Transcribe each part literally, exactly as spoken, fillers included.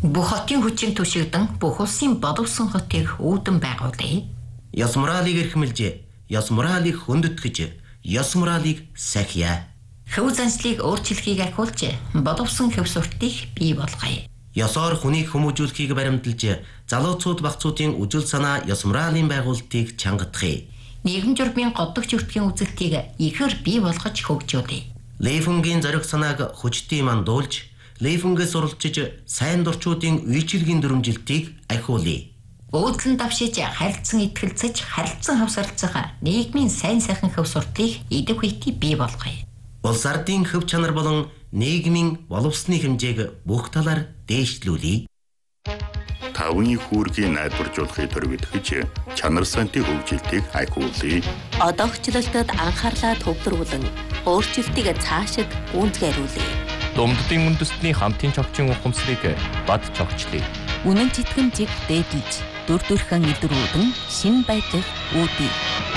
Бүх хотын хүчин түшигдэн бүх улсын боловсон хотыг үүдэн байгуулъя. Ёс моралыг эрхэмлж, ёс моралыг хөндөтгэж, ёс моралыг сахиа. Хөв заншлыг өөрчлөхийг ахиулж, боловсон хөв суртыг бий болгоё. Ёсоор хүнийг хүмүүжүүлэхийг баримталж, залууцууд багцуудын үжил санаа ёс моралын байгуулалтыг чангадахыг. Нийгэм журмын годдогч өртгийн үзэлтийг ихээр бий болгож хөгжүүлье. Лейфунгийн зориг санааг хүчтэй мандуулж, Лейфунгээс суралцж сайн дурчуудын үйлчилгийн дүрмжилтийг ахиулъя. Өөдлөн давшиж харилцан итгэлцэж харилцан хавсарлцах нийгмийн сайн сайхан хөв суртыг идэв хийхийг бий болгоё. Улс ардын хөв чанар болон нийгмийн боловсны хэмжээг бүх талаар дээшлүүлье. Тавны хүүргийн найдваржуулахыг төрөвдөж чанар сантын хөгжилтийг ахиулъя. Одоогчлолтод анхаарлаа төвлөрүүлэн өөрчлөлтийг цаашид гүйцэтгүүлье. Думддын үндэстний хамтын чогчийн ухамсарыг бад чогчлъя. Үнэн читгэмжийг дээдлж, дүр төрхөн илрүүлэн шин байдлыг үүдье.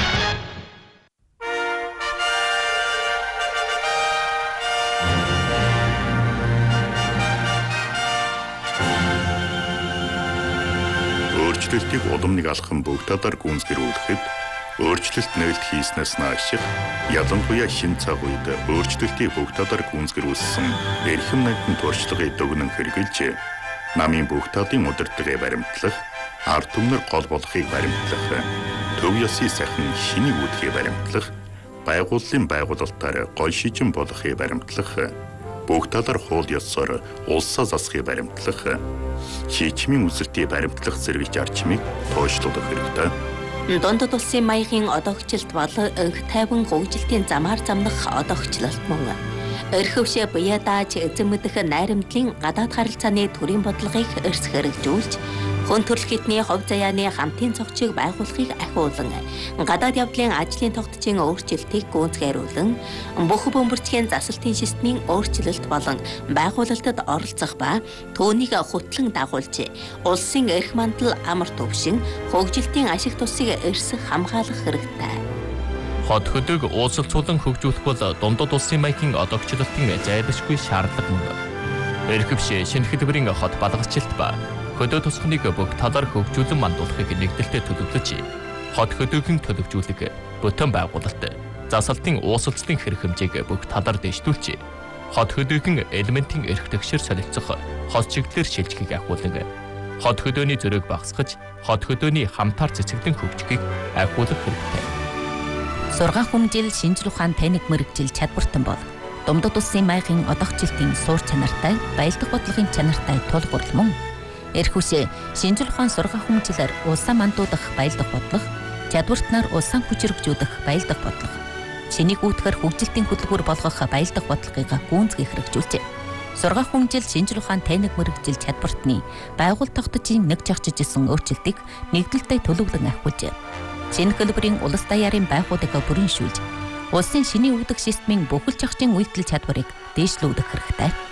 Өөрчлөлтийг удамныг алхам бүгд талаар гүйцэтгүүлэхэд өөрчлөлт нээлт хийснээс наашиг ялангуяа шин цаг үед өөрчлөлтийг бүгд талаар гүйцэтгүүлсэн эрхэм найдын туршлагыг дүгнэн хэрэгжилж намын бүгд талын удирдлагыг баримтлах, ард түмнэр гол болохыг баримтлах, төв ёсны сайхан шинийг үүдхийг баримтлах, байгууллын байгуулалтаар гол шижин болохыг баримтлах, бүгд талаар хууль ёсоор улсаа засахыг баримтлах, шийдвэрийн үзэлтийг баримтлах зэрэг зарчмыг тооцоолох хэрэгтэй. Дундад улсын маягийн одоогчлолт бол өнх тайван хөгжилтийн замаар замнах одоогчлолт мөн. Өрхөвшөө буяа дааж эзэн мэдэх найрамдлын гадаад харилцааны төрийн бодлогыг эрс хэрэгжүүлж, хүн төрөлх хэдний хувь заяаны хамтын цогцыг байгуулахыг ахиулан, гадаад явдлын ажлын тогтцын өөрчлөлтийг гүйцэтгүүлэн, бүх бөмбөрцгийн засалтын системийн өөрчлөлт болон байгуулалтад оролцох ба түүнийг хөтлөн дагуулж, улсын эрх мандал амар төвшин хөгжилтийн ашиг тусыг эрс хамгаалах хэрэгтэй. Хот хөдөг уулзалцуулан хөгжүүлэх бол дундад улсын маягийн одоогчлолтын зайлшгүй шаардлага мөн. Эрхэвшээ шинэ хэлбэрийн хот балгачлалт ба хөдөө тусахныг бүх талаар хөгжүүлэн мандуулахыг нэгдэлтэд төлөвлөж, хот хөдөөгийн төлөвжүүлэг, бүтэн байгуулалт, засалтын уусалцлын хэрэг хэмжээг бүх талаар дэвшүүлж, хот хөдөөгийн элементийн эрх тэгшэр солилцох хот чиглэлээр шилжихийг ахиулан, хот хөдөөний зөрөөг багасгаж, хот хөдөөний хамтаар цэцэглэн хөгжихийг ахиулах хэрэгтэй. Сургаан хүмжил шинжлэх ухаан таниг мэрэгжил чадвартан бол дундад улсын маягийн одоогчлолтын суур чанартай, баялаг бодлогын чанартай тулгуур мөн. Эрхүшээ шинжлэх ухаан сургаан хүмжилээр улсаа мандуудах баялаг бодлого, чадвартнаар улсаа хүчрэгжүүлэх баялаг бодлого, шинийг үүдгэр хөгжилтийн хөдөлгүүр болгох баялаг бодлогыг гүйцэтгэх хэрэгжүүлжээ. Сургаан хүмжил шинжлэх ухаан таниг мэрэгжил чадвартны байгууллага тогтцын нэг жагчж исэн өөрчлөлтийг нэгдэлтэд төлөвлөн ахиулжээ. Шинэ хэлбэрийн улс даяарын байгууллагыг бүрэн шүүлж, улсын шинийн үүдэх системийн бүхэл зохицын үйлдэл чадварыг дээшлүүлэх хэрэгтэй.